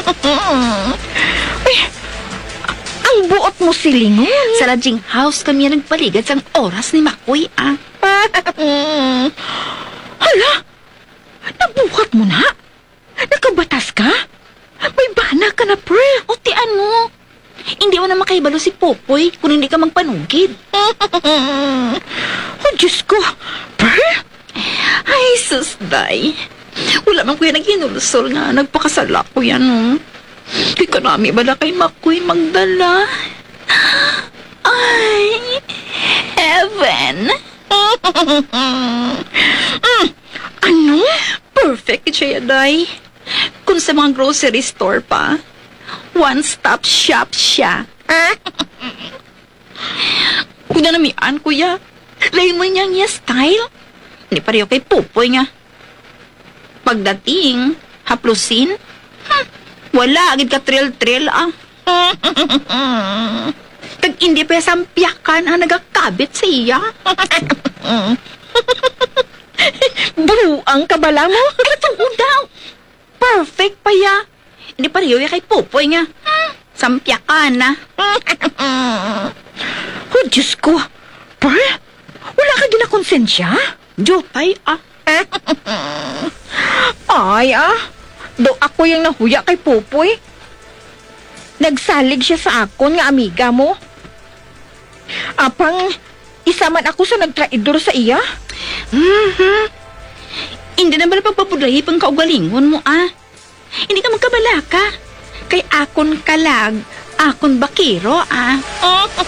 Ay, ang buot mo silingon. Sa lodging house kami nagpaligad sang oras ni Makoy, ah. Hala, nabuhat mo na? Nakabatas ka? May bana ka na, pre. O, tian mo. Hindi mo na makahibalo si Popoy kung hindi ka magpanugid. Oh, Diyos ko. Pre? Ay, susday. Wala man kuya naghinulsol nga. Nagpakasala ko yan, oh. Kay kanami ba na kay Makoy magdala? Ay, heaven. Ano? Perfect siya, day. Kung sa mga grocery store pa, one-stop shop siya. Kung nanamian, kuya, layo mo niyang niya style. Hindi pareho kay Popoy nga. Pagdating, haplusin, wala, agad ka trill-trill, ah. Tag hindi pa sampyakan ang nagakabit sa iya. Buruang kabala mo? Ay, tungkol daw. Perfect pa ya. Hindi pareho ya kay Popoy nga. Sampyakan na. Oh, Diyos ko. Pre, wala ka ginakonsensya? Jotay, ah. Ay, do ako yung nahuya kay Popoy. Nagsalig siya sa akon nga amiga mo. Apang, isa man ako sa nagtraidor sa iya. Hindi naman pagpapudlahi pang kaugalingon mo, ah. Hindi ka magkabala ka. Kay akon kalag, akon bakiro, ah.